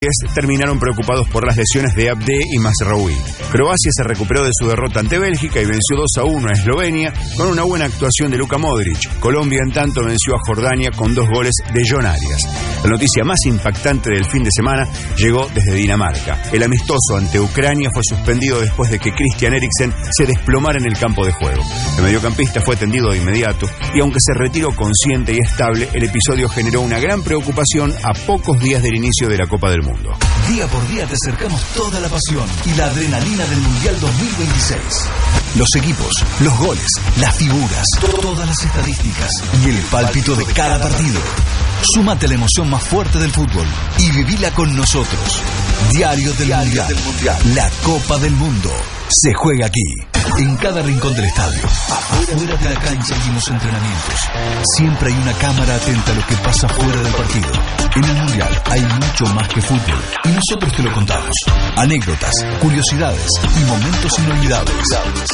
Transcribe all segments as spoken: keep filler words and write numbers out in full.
terminaron preocupados por las lesiones de Abde y Mazraoui. Croacia se recuperó de su derrota ante Bélgica y venció dos a uno a Eslovenia con una buena actuación de Luka Modric. Colombia, en tanto, venció a Jordania con dos goles de John Arias. La noticia más impactante del fin de semana llegó desde Dinamarca. El amistoso ante Ucrania fue suspendido después de que Christian Eriksen se desplomara en el campo de juego. El mediocampista fue atendido de inmediato y, aunque se retiró consciente y estable, el episodio generó una gran preocupación a pocos días del inicio de la Copa del Mundo. Día por día te acercamos toda la pasión y la adrenalina del Mundial dos mil veintiséis. Los equipos, los goles, las figuras, todas las estadísticas y el pálpito de cada partido. Súmate a la emoción más fuerte del fútbol y vivila con nosotros. Diario del, Diario mundial. del Mundial. La Copa del Mundo se juega aquí, en cada rincón del estadio. Afuera de la cancha y en los entrenamientos. Siempre hay una cámara atenta a lo que pasa fuera del partido. En el Mundial hay mucho más que fútbol y nosotros te lo contamos. Anécdotas, curiosidades y momentos inolvidables.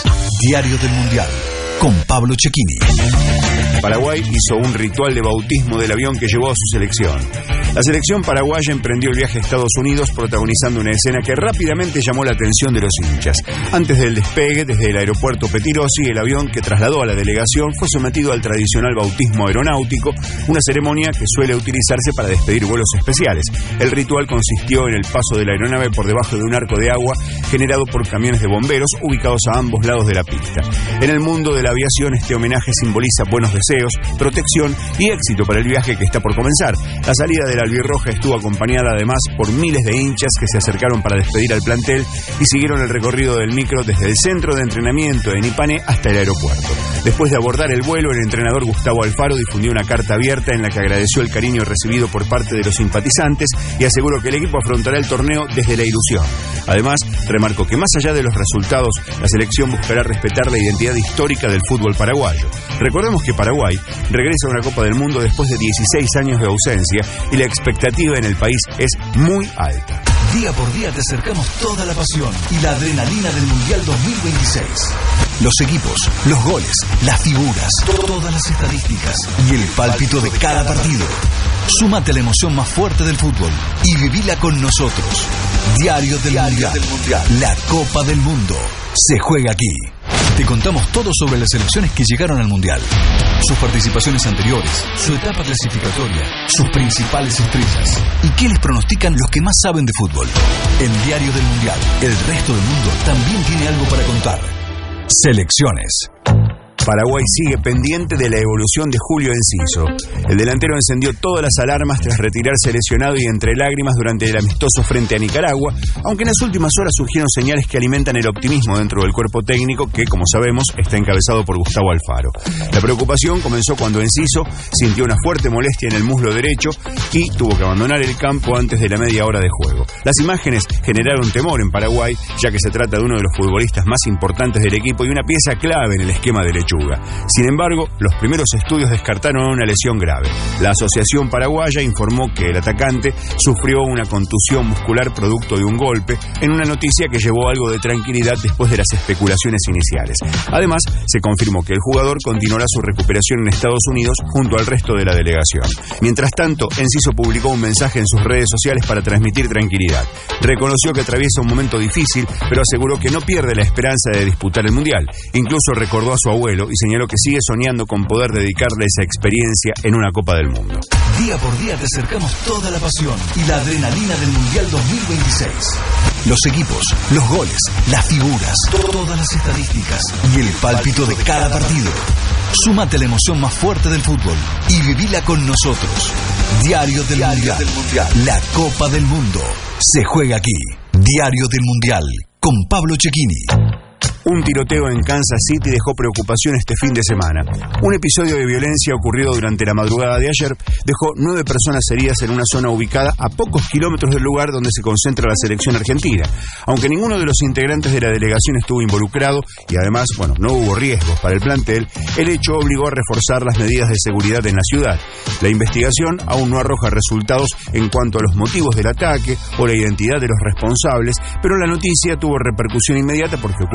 Diario del Mundial, con Pablo Cecchini. Paraguay hizo un ritual de bautismo del avión que llevó a su selección. La selección paraguaya emprendió el viaje a Estados Unidos, protagonizando una escena que rápidamente llamó la atención de los hinchas. Antes del despegue, desde el aeropuerto Petirosi, el avión que trasladó a la delegación fue sometido al tradicional bautismo aeronáutico, una ceremonia que suele utilizarse para despedir vuelos especiales. El ritual consistió en el paso de la aeronave por debajo de un arco de agua generado por camiones de bomberos ubicados a ambos lados de la pista. En el mundo de la aviación, este homenaje simboliza buenos deseos, protección y éxito para el viaje que está por comenzar. La salida de la albirroja estuvo acompañada además por miles de hinchas que se acercaron para despedir al plantel y siguieron el recorrido del micro desde el centro de entrenamiento de Nipane hasta el aeropuerto. Después de abordar el vuelo, el entrenador Gustavo Alfaro difundió una carta abierta en la que agradeció el cariño recibido por parte de los simpatizantes y aseguró que el equipo afrontará el torneo desde la ilusión. Además, remarcó que más allá de los resultados, la selección buscará respetar la identidad histórica del fútbol paraguayo. Recordemos que Paraguay regresa a una Copa del Mundo después de dieciséis años de ausencia y la expectativa en el país es muy alta. Día por día te acercamos toda la pasión y la adrenalina del Mundial dos mil veintiséis. Los equipos, los goles, las figuras, todas las estadísticas y el pálpito de cada partido. Súmate a la emoción más fuerte del fútbol y vivila con nosotros. Diario del, Diario mundial. del Mundial. La Copa del Mundo se juega aquí. Te contamos todo sobre las selecciones que llegaron al Mundial, sus participaciones anteriores, su etapa clasificatoria, sus principales estrellas y qué les pronostican los que más saben de fútbol. En Diario del Mundial, el resto del mundo también tiene algo para contar. Selecciones. Paraguay sigue pendiente de la evolución de Julio Enciso. El delantero encendió todas las alarmas tras retirarse lesionado y entre lágrimas durante el amistoso frente a Nicaragua, aunque en las últimas horas surgieron señales que alimentan el optimismo dentro del cuerpo técnico que, como sabemos, está encabezado por Gustavo Alfaro. La preocupación comenzó cuando Enciso sintió una fuerte molestia en el muslo derecho y tuvo que abandonar el campo antes de la media hora de juego. Las imágenes generaron temor en Paraguay, ya que se trata de uno de los futbolistas más importantes del equipo y una pieza clave en el esquema de Lechuga. Sin embargo, los primeros estudios descartaron una lesión grave. La Asociación Paraguaya informó que el atacante sufrió una contusión muscular producto de un golpe, en una noticia que llevó algo de tranquilidad después de las especulaciones iniciales. Además, se confirmó que el jugador continuará su recuperación en Estados Unidos junto al resto de la delegación. Mientras tanto, Enciso publicó un mensaje en sus redes sociales para transmitir tranquilidad. Reconoció que atraviesa un momento difícil, pero aseguró que no pierde la esperanza de disputar el Mundial. Incluso recordó a su abuelo y señaló que sigue soñando con poder dedicarle esa experiencia en una Copa del Mundo. Día por día te acercamos toda la pasión y la adrenalina del Mundial dos mil veintiséis. Los equipos, los goles, las figuras, todas las estadísticas y el pálpito de cada partido. Súmate a la emoción más fuerte del fútbol y vivila con nosotros. Diario del, Diario mundial. del Mundial. La Copa del Mundo se juega aquí. Diario del Mundial con Pablo Cecchini. Un tiroteo en Kansas City dejó preocupación este fin de semana. Un episodio de violencia ocurrido durante la madrugada de ayer dejó nueve personas heridas en una zona ubicada a pocos kilómetros del lugar donde se concentra la selección argentina. Aunque ninguno de los integrantes de la delegación estuvo involucrado y además, bueno, no hubo riesgos para el plantel, el hecho obligó a reforzar las medidas de seguridad en la ciudad. La investigación aún no arroja resultados en cuanto a los motivos del ataque o la identidad de los responsables, pero la noticia tuvo repercusión inmediata porque ocurrió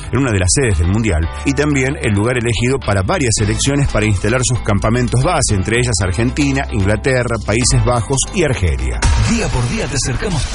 en una de las sedes del Mundial, y también el lugar elegido para varias selecciones para instalar sus campamentos base, entre ellas Argentina, Inglaterra, Países Bajos y Argelia. Día por día te acercamos